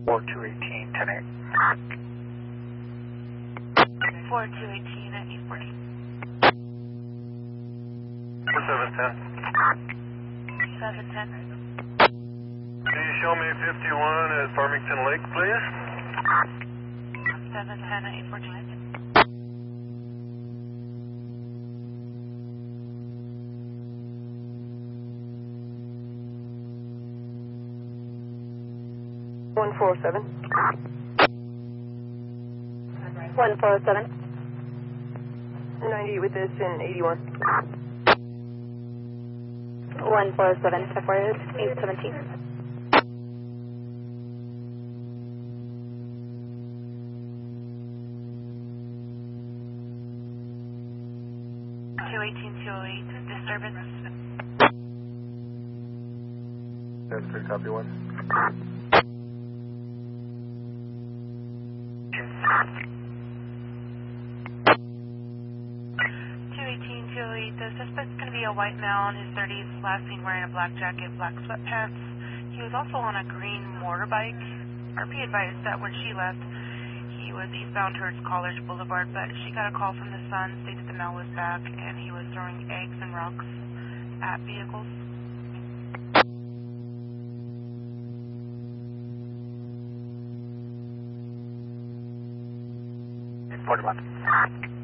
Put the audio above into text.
4218, 10-8. 4218 at 840. 710. 710. Can you show me 51 at Farmington Lake, please? 710 at 814. One 407. 147. 90 with this in 81. 147, check where it is, 817. 218-208, disturbance. That's good, copy 1. 218-208, the suspect's going to be a white male in his 30s, last seen wearing a black jacket, black sweatpants. He was also on a green motorbike. RP advised that when she left, he was eastbound towards College Boulevard, but she got a call from the son, stated the male was back, and he was throwing eggs and rocks at vehicles. 41.